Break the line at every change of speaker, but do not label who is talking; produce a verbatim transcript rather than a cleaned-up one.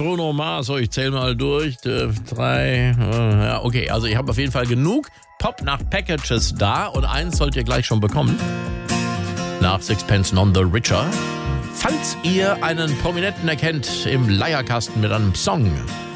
Bruno Mars, so, ich zähle mal durch. Äh, drei, äh, ja, okay, also ich habe auf jeden Fall genug Pop-Nacht-Packages da und eins sollt ihr gleich schon bekommen. Nach Sixpence None the Richer. Falls ihr einen Prominenten erkennt im Leierkasten mit einem Song,